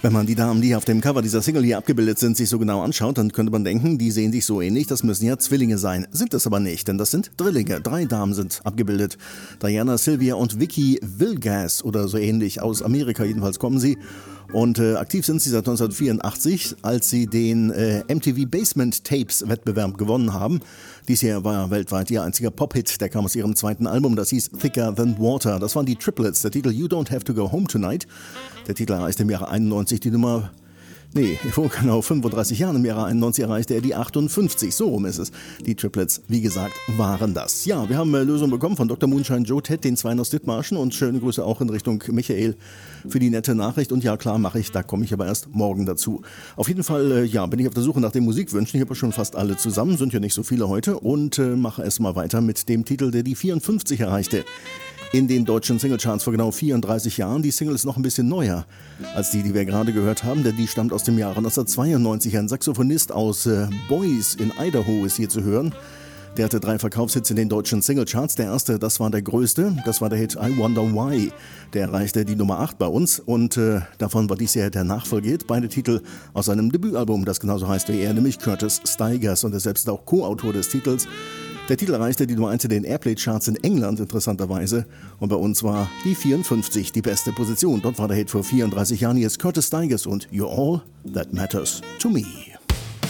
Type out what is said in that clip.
Wenn man die Damen, die auf dem Cover dieser Single hier abgebildet sind, sich so genau anschaut, dann könnte man denken, die sehen sich so ähnlich, das müssen ja Zwillinge sein. Sind es aber nicht, denn das sind Drillinge. 3 Damen sind abgebildet. Diana, Sylvia und Vicky Vilgas oder so ähnlich. Aus Amerika jedenfalls kommen sie. Und aktiv sind sie seit 1984, als sie den MTV Basement Tapes Wettbewerb gewonnen haben. Dies hier war weltweit ihr einziger Pop-Hit, der kam aus ihrem zweiten Album, das hieß Thicker Than Water. Das waren die Triplets, der Titel You Don't Have to Go Home Tonight. Der Titel erreichte im Jahre 91 die Nummer... vor genau 35 Jahren im Jahre 91 erreichte er die 58, so rum ist es. Die Triplets, wie gesagt, waren das. Ja, wir haben Lösung bekommen von Dr. Moonshine Joe Ted, den Zweien aus Dithmarschen, und schöne Grüße auch in Richtung Michael für die nette Nachricht. Und ja, klar mache ich, da komme ich aber erst morgen dazu. Auf jeden Fall, bin ich auf der Suche nach den Musikwünschen. Ich habe schon fast alle zusammen, sind ja nicht so viele heute, und mache es mal weiter mit dem Titel, der die 54 erreichte. In den deutschen Singlecharts vor genau 34 Jahren. Die Single ist noch ein bisschen neuer als die wir gerade gehört haben, denn die stammt aus dem Jahre 1992. Ein Saxophonist aus Boise in Idaho ist hier zu hören. Der hatte 3 Verkaufshits in den deutschen Singlecharts. Der erste, das war der größte, das war der Hit I Wonder Why. Der erreichte die Nummer 8 bei uns und davon war dies Jahr der Nachfolgehit. Beide Titel aus seinem Debütalbum, das genauso heißt wie er, nämlich Curtis Stigers, und er selbst ist auch Co-Autor des Titels. Der Titel erreichte die Nummer 1 in den Airplay-Charts in England, interessanterweise. Und bei uns war die 54 die beste Position. Dort war der Hit vor 34 Jahren. Hier ist Curtis Stigers und You're All That Matters to Me.